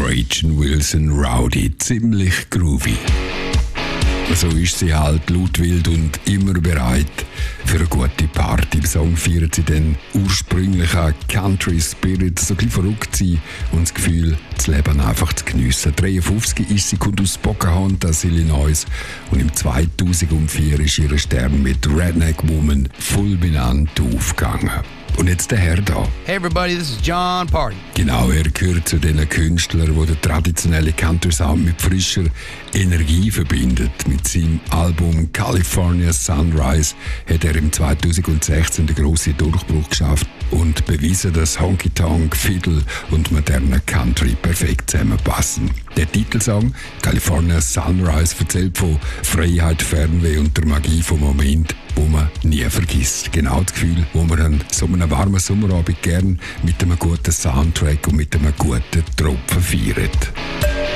Gretchen Wilson Rowdy. Ziemlich groovy. So ist sie halt laut, wild und immer bereit für eine gute Party. Im Song feiert sie den ursprünglichen Country Spirit, so ein bisschen verrückt sein und das Gefühl, das Leben einfach zu geniessen. 53 ist sie, kommt aus Pocahontas, Illinois, und im 2004 ist ihr Stern mit Redneck Woman fulminant aufgegangen. Und jetzt der Herr da. Hey everybody, this is Jon Pardi. Genau, er gehört zu den Künstlern, die den traditionellen Country-Sound mit frischer Energie verbindet. Mit seinem Album California Sunrise hat er im 2016 den grossen Durchbruch geschafft und bewiesen, dass Honky-Tonk, Fiddle und moderner Country perfekt zusammenpassen. Der Titelsong California Sunrise erzählt von Freiheit, Fernweh und der Magie vom Moment, wo man nie vergisst. Genau das Gefühl, wo man an so einem warmen Sommerabend gern mit einem guten Soundtrack und mit einem guten Tropfen feiert.